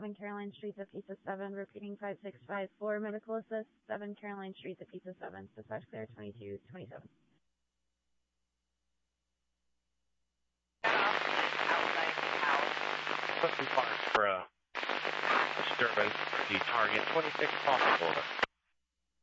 7 Caroline Street to Pizza 7, repeating 5654, medical assist, 7 Caroline Street to Pizza 7, dispatch clear 2227. Put some parts for disturbance. The target 26 possible.